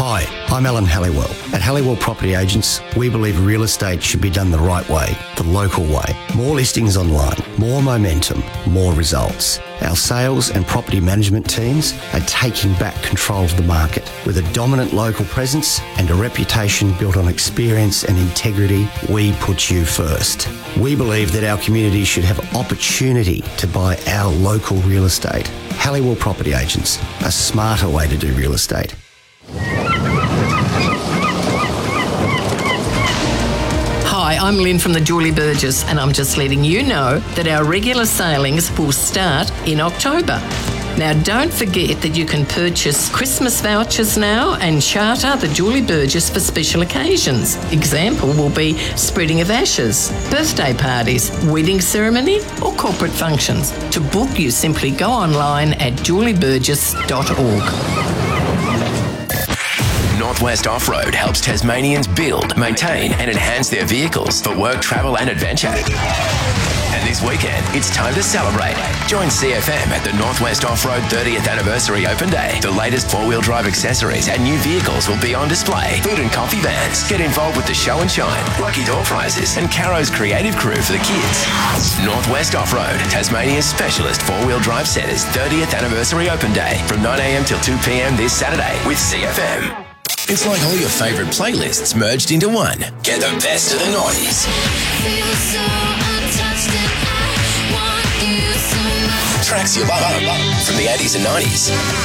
Hi, I'm Alan Halliwell. At Halliwell Property Agents, we believe real estate should be done the right way, the local way. More listings online, more momentum, more results. Our sales and property management teams are taking back control of the market. With a dominant local presence and a reputation built on experience and integrity, we put you first. We believe that our community should have opportunity to buy our local real estate. Halliwell Property Agents, a smarter way to do real estate. Hi, I'm Lynn from the Julie Burgess, and I'm just letting you know that our regular sailings will start in October. Now, don't forget that you can purchase Christmas vouchers now and charter the Julie Burgess for special occasions. Example will be spreading of ashes, birthday parties, wedding ceremony or corporate functions. To book, you simply go online at julieburgess.org. Northwest Off-Road helps Tasmanians build, maintain and enhance their vehicles for work, travel and adventure. And this weekend, it's time to celebrate. Join CFM at the Northwest Off-Road 30th Anniversary Open Day. The latest four-wheel drive accessories and new vehicles will be on display. Food and coffee vans. Get involved with the show and shine, lucky door prizes and Caro's creative crew for the kids. Northwest Off-Road, Tasmania's specialist four-wheel drive centre's 30th Anniversary Open Day from 9 a.m. till 2 p.m. this Saturday with CFM. It's like all your favourite playlists merged into one. Get the best of the noughties. Tracks you love from the 80s and 90s.